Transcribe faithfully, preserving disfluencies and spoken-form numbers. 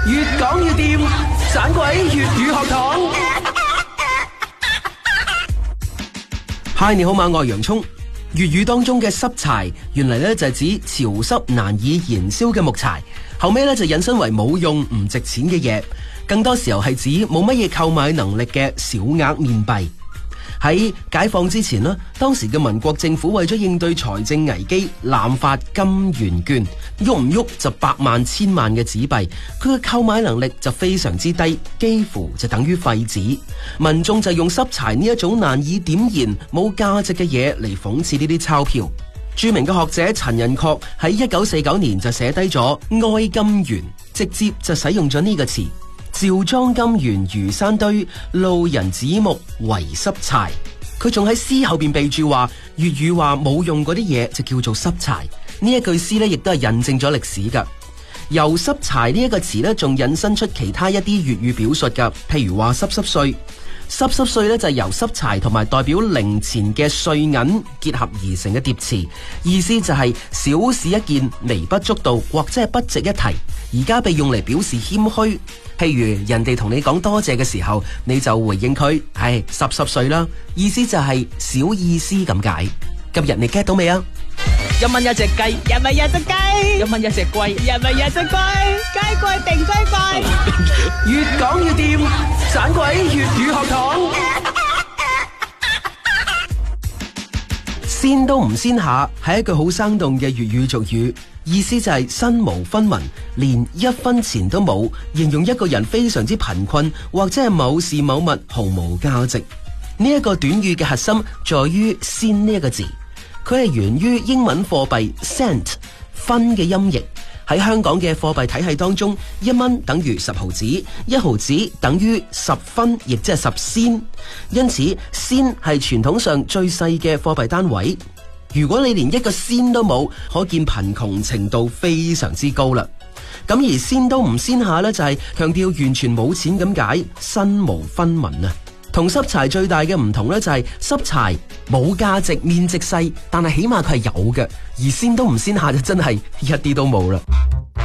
越講越掂，盞鬼粵語學堂。嗨，你好嗎？我係洋蔥。粵語當中嘅濕柴，原嚟咧就係指潮濕難以燃燒嘅木柴，後尾咧就引申為冇用唔值錢嘅嘢，更多時候係指冇乜嘢購買能力嘅小額面幣。喺解放之前呢，當時嘅民國政府為咗應對財政危機，濫發金元券，喐唔喐就百萬千萬嘅紙幣，佢嘅購買能力就非常之低，幾乎就等於廢紙。民眾就用濕柴呢一種難以點燃、冇價值嘅嘢嚟諷刺呢啲鈔票。著名嘅學者陳寅恪喺一九四九年就寫低咗哀金元，直接就使用咗呢個詞。趙莊金元如山堆，路人指目為濕柴。佢仲喺詩後邊備注話，粵語話冇用嗰啲嘢就叫做濕柴。呢一句詩呢亦都係印證咗歷史噶。由濕柴呢一個詞呢，仲引申出其他一啲粵語表述噶，譬如話濕濕碎。濕濕碎呢就係由濕柴同埋代表零錢嘅碎銀結合而成嘅疊詞，意思就係小事一件，微不足道或者係不值一提，而家被用嚟表示謙虛。譬如人哋同你講多謝嘅時候，你就回應佢，唉，濕濕碎啦，意思就係小意思咁解。今日你 get 到未啊？ 一蚊一隻雞，一蚊一隻雞，一蚊一隻龜，一蚊一隻龜，雞貴定雞貴。 越講越掂，盞鬼粵語學堂。先都唔先下係一句好生動嘅粵語俗語，意思就係身無分文，連一分錢都冇，形容一個人非常之貧困，或者係某事某物毫無價值。呢一個短語嘅核心在於先呢一個字，佢係源於英文貨幣 cent 分嘅音譯。喺香港嘅貨幣體系當中，一蚊等於十毫子，一毫子等於十分，亦即係十仙。因此，仙係傳統上最細嘅貨幣單位。如果你連一個仙都冇，可見貧窮程度非常之高啦。咁而先都唔先下呢，就係強調完全冇錢咁解，身無分文啊。同濕柴最大嘅唔同呢，就係濕柴冇價值，面值細，但係起碼佢係有嘅，而先都唔先下就真係一啲都冇啦。